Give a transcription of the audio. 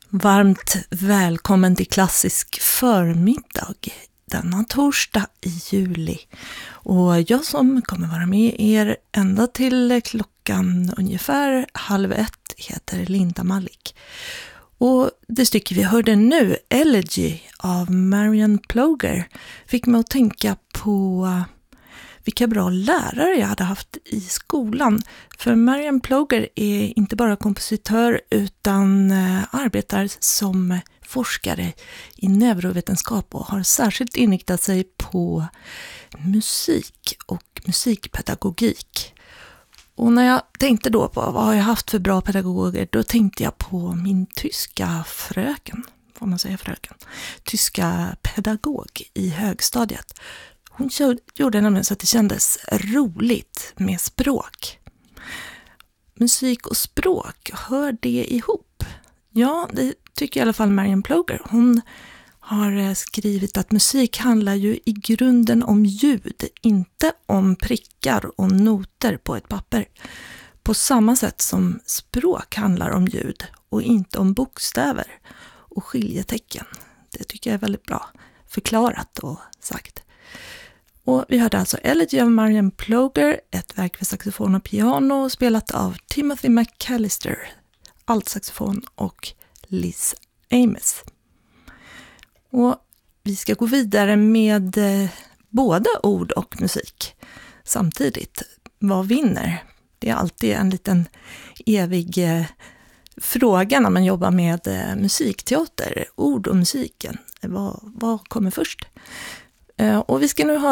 Varmt välkommen till klassisk förmiddag denna torsdag i juli. Och jag som kommer vara med er ända till klockan ungefär 12:30 heter Linda Malik. Och det stycke vi hörde nu, Elegy av Marian Ploger, fick mig att tänka på vilka bra lärare jag hade haft i skolan. För Marian Ploger är inte bara kompositör utan arbetar som forskare i neurovetenskap och har särskilt inriktat sig på musik och musikpedagogik. Och när jag tänkte då på vad har jag haft för bra pedagoger, då tänkte jag på min tyska fröken, får man säga fröken, tyska pedagog i högstadiet. Hon gjorde nämligen så att det kändes roligt med språk. Musik och språk, hör det ihop? Ja, det tycker i alla fall Marian Ploger. Hon har skrivit att musik handlar ju i grunden om ljud, inte om prickar och noter på ett papper. På samma sätt som språk handlar om ljud och inte om bokstäver och skiljetecken. Det tycker jag är väldigt bra förklarat och sagt. Och vi hörde alltså Elegy av Marian Ploger, ett verk för saxofon och piano spelat av Timothy McAllister, altsaxofon och Liz Ames. Och vi ska gå vidare med både ord och musik samtidigt. Vad vinner? Det är alltid en liten evig fråga när man jobbar med musikteater, ord och musiken. Vad kommer först? Och vi ska nu ha